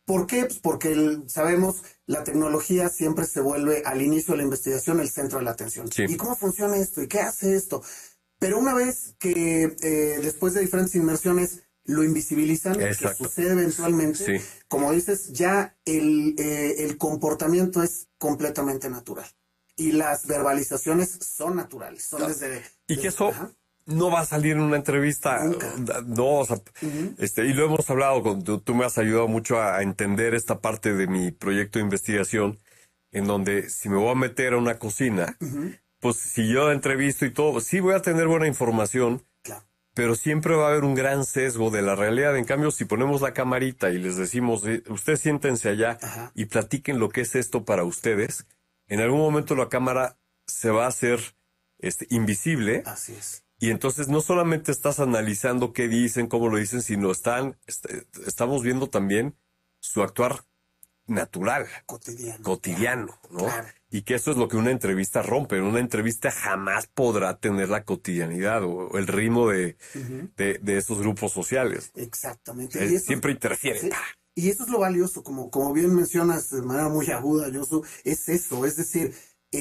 ¿Por qué? Pues porque sabemos, la tecnología siempre se vuelve al inicio de la investigación el centro de la atención. Sí. ¿Y cómo funciona esto? ¿Y qué hace esto? Pero una vez que después de diferentes inmersiones lo invisibilizan, que Exacto. sucede eventualmente, Sí. como dices, ya el comportamiento es completamente natural. Y las verbalizaciones son naturales, son desde... Y que eso no va a salir en una entrevista. Nunca. No, o sea, y lo hemos hablado, tú me has ayudado mucho a entender esta parte de mi proyecto de investigación, en donde si me voy a meter a una cocina, pues si yo entrevisto y todo, sí voy a tener buena información, Claro. pero siempre va a haber un gran sesgo de la realidad. En cambio, si ponemos la camarita y les decimos, ustedes siéntense allá y platiquen lo que es esto para ustedes, en algún momento la cámara se va a hacer invisible. Así es. Y entonces no solamente estás analizando qué dicen, cómo lo dicen, sino estamos viendo también su actuar natural. Cotidiano, ¿no? Claro. Y que eso es lo que una entrevista rompe. En una entrevista jamás podrá tener la cotidianidad o el ritmo de esos grupos sociales. Exactamente. Y eso, siempre interfiere. Sí. Y eso es lo valioso, como bien mencionas de manera muy aguda, Yosu, es eso, es decir,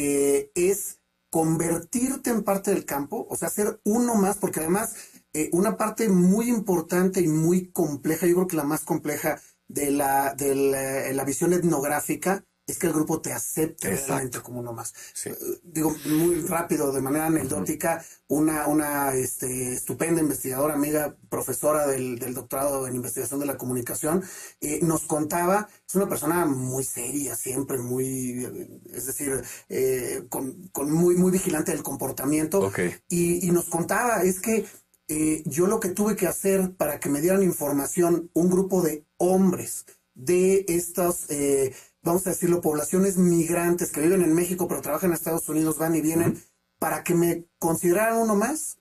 es convertirte en parte del campo, o sea, ser uno más, porque además una parte muy importante y muy compleja, yo creo que la más compleja de la visión etnográfica, es que el grupo te acepte realmente como uno más. Sí. Digo, muy rápido, de manera anecdótica, una estupenda investigadora, amiga, profesora del doctorado en investigación de la comunicación, nos contaba, es una persona muy seria, siempre muy, es decir, con muy vigilante del comportamiento. Okay. Y nos contaba, es que yo lo que tuve que hacer para que me dieran información, un grupo de hombres de estos... vamos a decirlo, poblaciones migrantes que viven en México pero trabajan en Estados Unidos, van y vienen, para que me consideraran uno más,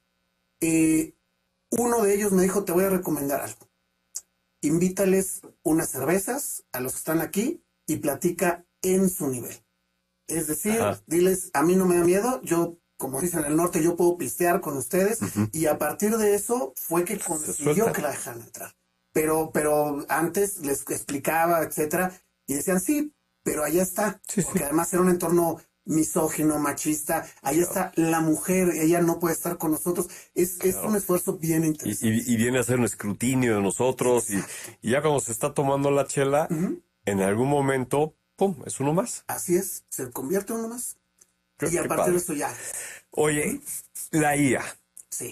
uno de ellos me dijo, te voy a recomendar algo. Invítales unas cervezas a los que están aquí y platica en su nivel. Es decir, diles, a mí no me da miedo, yo, como dicen en el norte, yo puedo pistear con ustedes, y a partir de eso fue que consiguió que la dejaran entrar. Pero antes les explicaba, etcétera, y decían, sí, pero allá está. Porque además era un entorno misógino, machista. Ahí está la mujer, ella no puede estar con nosotros. Es un esfuerzo bien interesante. Y viene a hacer un escrutinio de nosotros. Y ya cuando se está tomando la chela, en algún momento, ¡pum!, es uno más. Así es, se convierte en uno más. Y a Qué partir padre. de eso ya. Oye, la IA. Sí.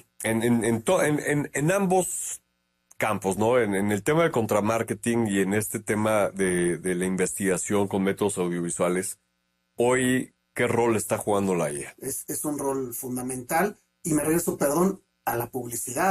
En ambos campos, ¿no? En el tema de contramarketing y en este tema de la investigación con métodos audiovisuales, hoy, ¿qué rol está jugando la IA? Es un rol fundamental. Y me regreso, perdón, a la publicidad.